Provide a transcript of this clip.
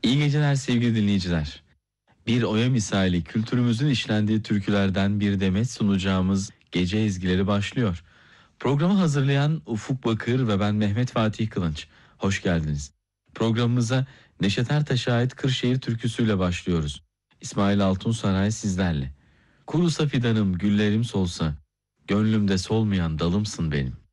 İyi geceler sevgili dinleyiciler. Bir oya misali kültürümüzün işlendiği türkülerden bir demet sunacağımız gece ezgileri başlıyor. Programı hazırlayan Ufuk Bakır ve ben Mehmet Fatih Kılınç. Hoş geldiniz. Programımıza Neşet Ertaş'a ait Kırşehir türküsüyle başlıyoruz. İsmail Altunsaray sizlerle. Kurusa fidanım güllerim solsa, gönlümde solmayan dalımsın benim.